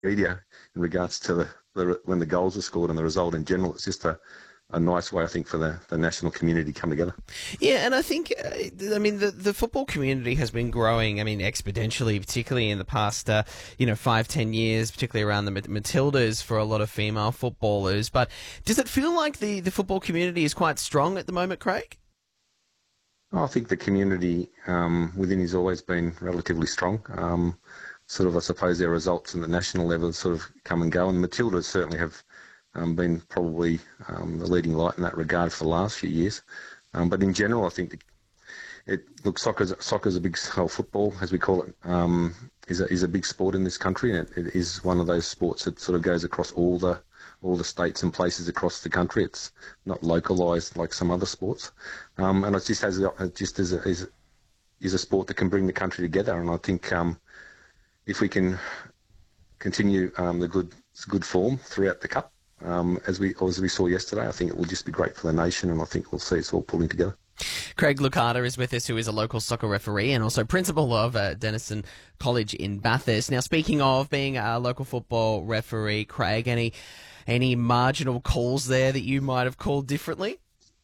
media in regards to when the goals are scored and the result in general. It's just a nice way, I think, for the national community to come together. Yeah, and I think, the football community has been growing, exponentially, particularly in the past, 5, 10 years, particularly around the Matildas for a lot of female footballers. But does it feel like the football community is quite strong at the moment, Craig? I think the community within has always been relatively strong. I suppose their results in the national level sort of come and go, and the Matildas certainly have been probably the leading light in that regard for the last few years. But in general, I think soccer's a big, football, as we call it, is a big sport in this country, and it is one of those sports that sort of goes across all the states and places across the country. It's not localised like some other sports, and it just is a sport that can bring the country together. And I think if we can continue the good form throughout the cup, as we saw yesterday, I think it will just be great for the nation, and I think we'll see us all pulling together. Craig Lucada is with us, who is a local soccer referee and also principal of Denison College in Bathurst. Now, speaking of being a local football referee, Craig, any marginal calls there that you might have called differently?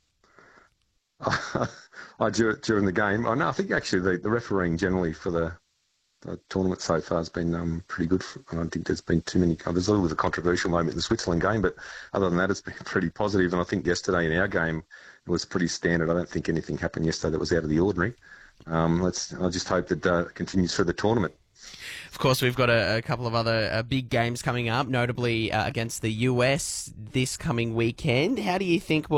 During the game, I think actually the refereeing generally for the tournament so far has been pretty good. I don't think there's been too many. There's a little bit of a controversial moment in the Switzerland game, but other than that, it's been pretty positive. And I think yesterday in our game, it was pretty standard. I don't think anything happened yesterday that was out of the ordinary. I just hope that it continues through the tournament. Of course, we've got a couple of other big games coming up, notably against the US this coming weekend. How do you think